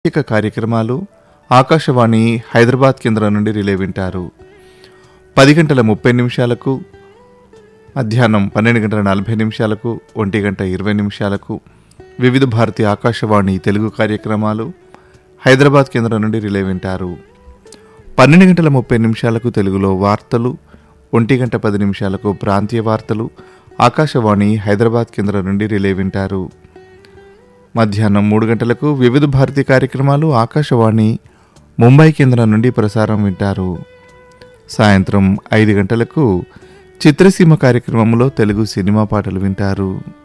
ప్రత్యేక కార్యక్రమాలు ఆకాశవాణి హైదరాబాద్ కేంద్రం నుండి రిలే వింటారు. 10 గంటల 30 నిమిషాలకు, మధ్యాహ్నం 12 గంటల 40 నిమిషాలకు, 1 గంట 20 నిమిషాలకు వివిధ భారతి ఆకాశవాణి తెలుగు కార్యక్రమాలు హైదరాబాద్ కేంద్రం నుండి రిలే వింటారు. 12 గంటల 30 నిమిషాలకు తెలుగులో వార్తలు, 1 గంట 10 నిమిషాలకు ప్రాంతీయ వార్తలు ఆకాశవాణి హైదరాబాద్ కేంద్రం నుండి రిలే వింటారు. మధ్యాహ్నం 3 గంటలకు వివిధ భారతి కార్యక్రమాలు ఆకాశవాణి ముంబై కేంద్రం నుండి ప్రసారం వింటారు. సాయంత్రం 5 గంటలకు చిత్రసీమ కార్యక్రమంలో తెలుగు సినిమా పాటలు వింటారు.